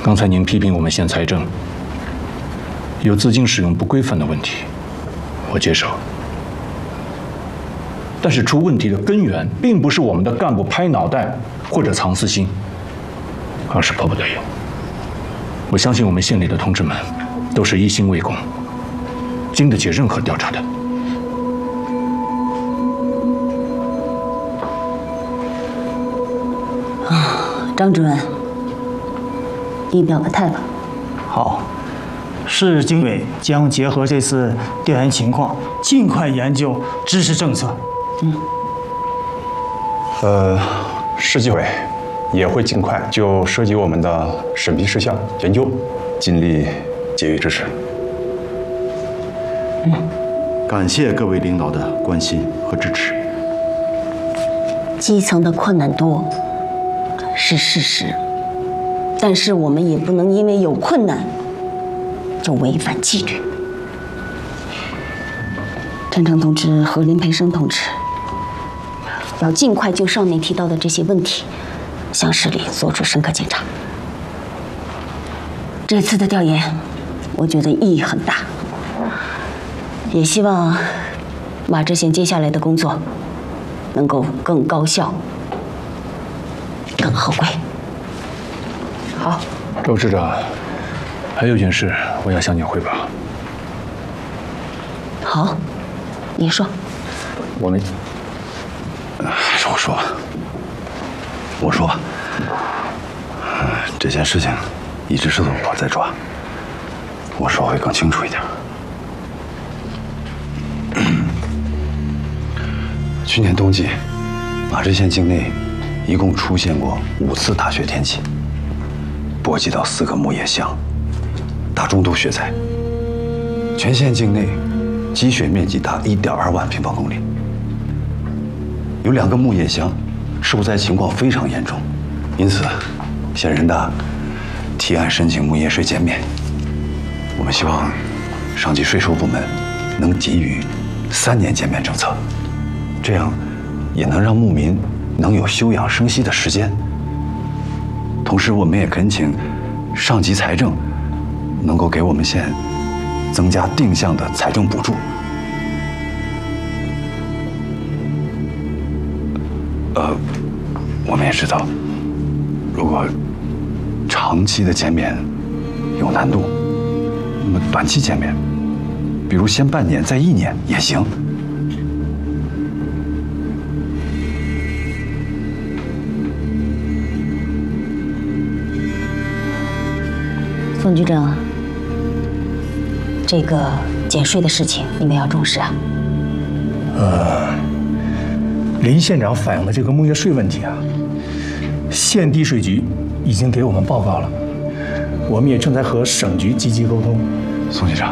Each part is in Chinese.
刚才您批评我们县财政有资金使用不规范的问题，我接受。但是出问题的根源，并不是我们的干部拍脑袋或者藏私心，而是迫不得已。我相信我们县里的同志们都是一心为公，经得起任何调查的。 张主任，你表个态吧。 好，市经委将结合这次调研情况，尽快研究支持政策。 市纪委也会尽快就涉及我们的审批事项研究，尽力给予支持。 感谢各位领导的关心和支持。 基层的困难多是事实，但是我们也不能因为有困难就违反纪律。陈诚同志和林培生同志要尽快就上面提到的这些问题向市里做出深刻检查。这次的调研，我觉得意义很大，也希望马知县接下来的工作能够更高效、更合规。好， 周市长，还有一件事我要向你汇报。 好，你说。 我们还是我说吧。我说吧。这件事情一直是我在抓，我说会更清楚一点。去年冬季，马知县境内一共出现过5次大雪天气，波及到4个牧业乡，达中度雪灾。全县境内积雪面积达1.2万平方公里，有2个牧业乡受灾情况非常严重，因此县人大提案申请牧业税减免。我们希望上级税收部门能给予3年减免政策，这样也能让牧民能有休养生息的时间。同时，我们也恳请上级财政能够给我们县增加定向的财政补助。我们也知道，如果长期的减免有难度，那么短期减免，比如先半年再1年也行。 宋局长，这个减税的事情你们要重视啊。 林县长反映的这个牧业税问题啊，县地税局已经给我们报告了，我们也正在和省局积极沟通。 宋局长，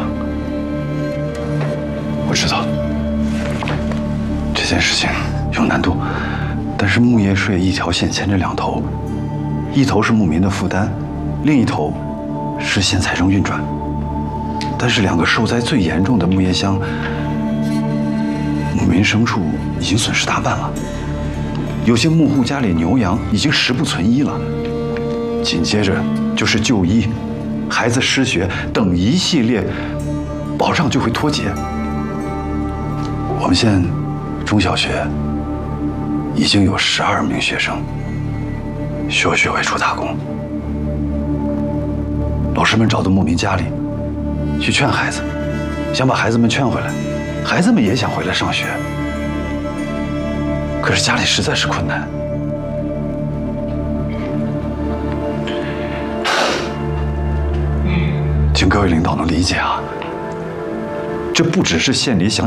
我知道这件事情有难度，但是牧业税一条线牵着2头，一头是牧民的负担，另一头是县财政运转。但是2个受灾最严重的牧业乡，牧民牲畜已经损失大半了，有些牧户家里牛羊已经食不存一了，紧接着就是就医、孩子失学等一系列保障就会脱节。我们县中小学已经有12名学生休学外出打工，老师们找到牧民家里去劝孩子，想把孩子们劝回来，孩子们也想回来上学，可是家里实在是困难。请各位领导能理解啊，这不只是县里想